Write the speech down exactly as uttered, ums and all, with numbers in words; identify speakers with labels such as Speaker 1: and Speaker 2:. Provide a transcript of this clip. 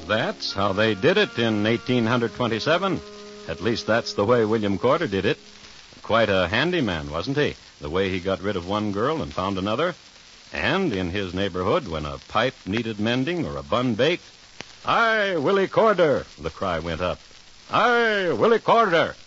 Speaker 1: That's how they did it in eighteen twenty-seven. At least that's the way William Corder did it. Quite a handy man, wasn't he? The way he got rid of one girl and found another. And in his neighborhood, when a pipe needed mending or a bun baked, "Aye, Willie Corder," the cry went up. "Aye, Willie Corder."